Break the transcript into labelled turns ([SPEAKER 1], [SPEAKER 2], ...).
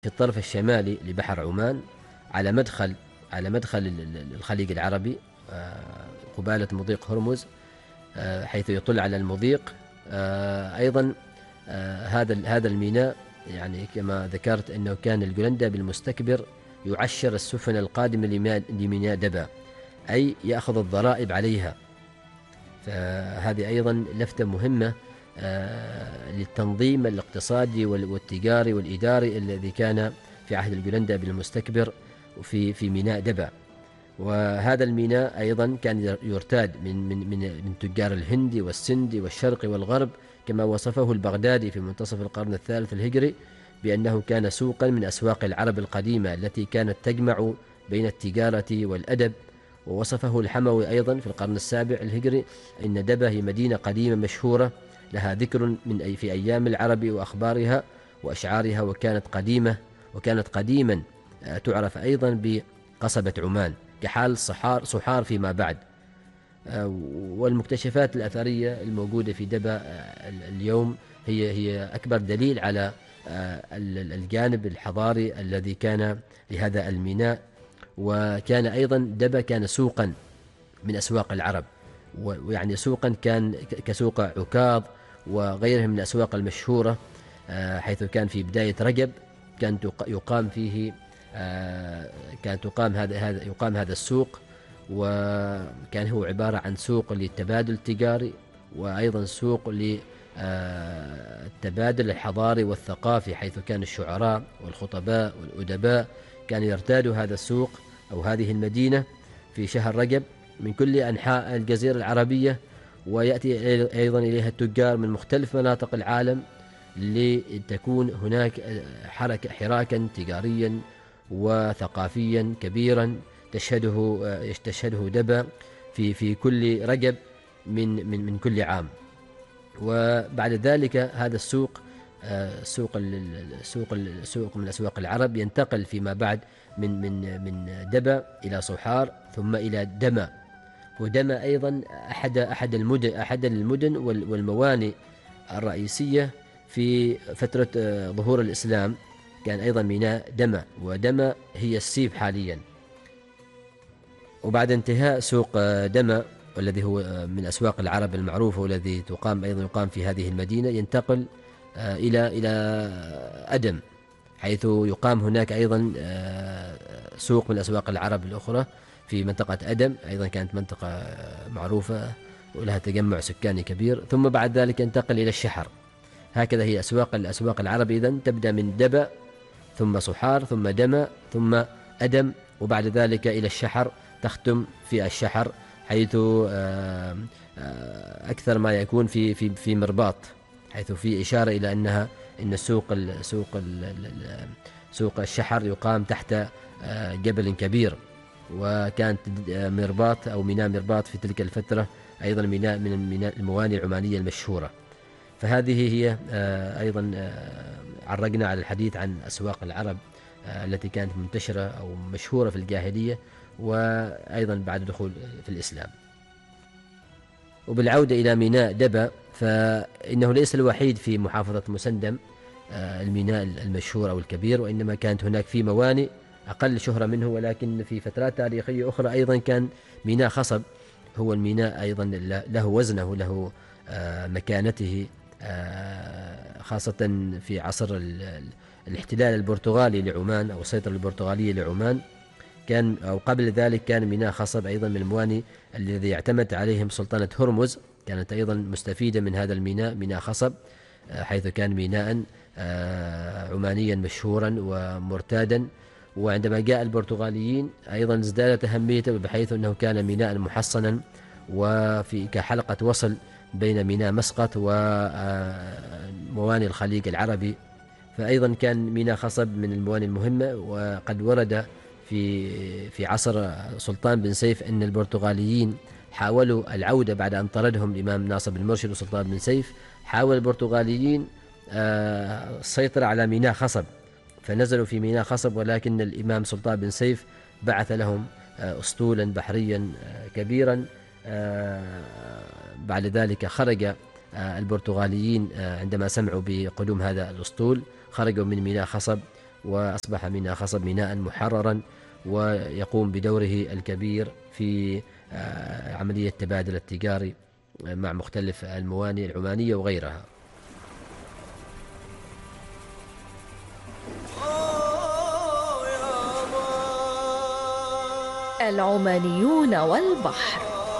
[SPEAKER 1] في الطرف الشمالي لبحر عمان، على مدخل الخليج العربي، قبالة مضيق هرمز، حيث يطل على المضيق. أيضا هذا الميناء، يعني كما ذكرت أنه كان الجولندا بالمستكبر يعشر السفن القادمة لميناء دبا، أي يأخذ الضرائب عليها. فهذه أيضا لفتة مهمة للتنظيم الاقتصادي والتجاري والإداري الذي كان في عهد الجولندا بالمستكبر في ميناء دبا. وهذا الميناء أيضا كان يرتاد من تجار الهند والسند والشرق والغرب، كما وصفه البغدادي في منتصف القرن الثالث الهجري بأنه كان سوقا من أسواق العرب القديمة التي كانت تجمع بين التجارة والأدب. ووصفه الحموي أيضا في القرن السابع الهجري إن دبا هي مدينة قديمة مشهورة لها ذكر في أيام العرب وأخبارها وأشعارها، وكانت قديما تعرف أيضا بقصبة عمان كحال صحار فيما بعد. والمكتشفات الأثرية الموجودة في دبا اليوم هي أكبر دليل على الجانب الحضاري الذي كان لهذا الميناء. وكان أيضا دبا كان سوقا من أسواق العرب، ويعني سوقا كان كسوق عكاظ وغيرها من الأسواق المشهورة، حيث كان في بداية رجب يقام هذا السوق. وكان هو عبارة عن سوق للتبادل التجاري، وأيضا سوق للتبادل الحضاري والثقافي، حيث كان الشعراء والخطباء والأدباء كانوا يرتادوا هذا السوق أو هذه المدينة في شهر رجب من كل أنحاء الجزيرة العربية، ويأتي أيضا إليها التجار من مختلف مناطق العالم لتكون هناك حراكا تجاريا وثقافيا كبيرا تشهده دبا في كل رجب من كل عام. وبعد ذلك هذا السوق سوق من أسواق العرب ينتقل فيما بعد من دبا إلى صحار ثم إلى دما. ودما أيضا أحد المدن والموانئ الرئيسية في فترة ظهور الإسلام، كان أيضا ميناء دما، ودما هي السيب حاليا. وبعد انتهاء سوق دما والذي هو من أسواق العرب المعروفة والذي يقام في هذه المدينة، ينتقل إلى أدم، حيث يقام هناك أيضا سوق من أسواق العرب الأخرى في منطقة أدم، أيضا كانت منطقة معروفة ولها تجمع سكاني كبير. ثم بعد ذلك ينتقل إلى الشحر. هكذا هي الأسواق العرب إذن تبدأ من دبا ثم صحار ثم دما ثم أدم، وبعد ذلك إلى الشحر، تختم في الشحر، حيث أكثر ما يكون في مرباط، حيث في إشارة إلى إن سوق الشحر يقام تحت جبل كبير. وكانت مرباط أو ميناء مرباط في تلك الفترة أيضا ميناء من الموانئ العمانية المشهورة. فهذه هي أيضا عرجنا على الحديث عن أسواق العرب التي كانت منتشرة أو مشهورة في الجاهلية وأيضا بعد الدخول في الإسلام. وبالعودة إلى ميناء دبا، فإنه ليس الوحيد في محافظة مسندم الميناء المشهور أو الكبير، وإنما كانت هناك في موانئ أقل شهرة منه، ولكن في فترات تاريخية أخرى أيضا كان ميناء خصب هو الميناء أيضا له وزنه، له مكانته، خاصة في عصر الاحتلال البرتغالي لعمان أو السيطرة البرتغالية لعمان. كان أو قبل ذلك كان ميناء خصب أيضا من الموانئ الذي اعتمد عليهم سلطنة هرمز، كانت أيضا مستفيدة من هذا ميناء خصب، حيث كان ميناء عمانيا مشهورا ومرتادا. وعندما جاء البرتغاليين أيضا ازدادت أهميته، بحيث أنه كان ميناء محصنا وفي كحلقة وصل بين ميناء مسقط وموانئ الخليج العربي. فأيضا كان ميناء خصب من الموانئ المهمة. وقد ورد في عصر سلطان بن سيف أن البرتغاليين حاولوا العودة بعد أن طردهم الإمام ناصر بن مرشد وسلطان بن سيف، حاول البرتغاليين السيطرة على ميناء خصب، فنزلوا في ميناء خصب، ولكن الإمام سلطان بن سيف بعث لهم أسطولا بحريا كبيرا. بعد ذلك خرج البرتغاليين عندما سمعوا بقدوم هذا الأسطول، خرجوا من ميناء خصب وأصبح ميناء خصب ميناء محررا ويقوم بدوره الكبير في عملية التبادل التجاري مع مختلف الموانئ العمانية وغيرها.
[SPEAKER 2] العمانيون والبحر.